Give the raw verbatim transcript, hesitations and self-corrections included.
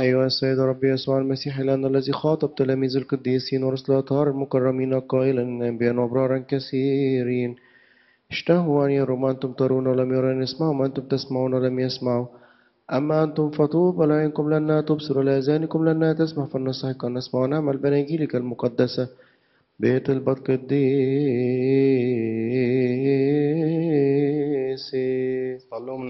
أيها السيد ربي يسوع المسيح لأن الذي خاطب تلاميذ القديسين ورسل الأطهار المكرمين قائلا إن أنبياء وأبرارا كثيرين اشتهوا أن يروا ما أنتم ترون ولم يروا، أن يسمعوا ما أنتم تسمعون ولم يسمعوا. أما أنتم فطوبى لعينكم لأنها تبصر ولآذانكم لأنها تسمع، فلنستحق أن نسمع ونعمل بأناجيلك المقدسة بطلبة قديسك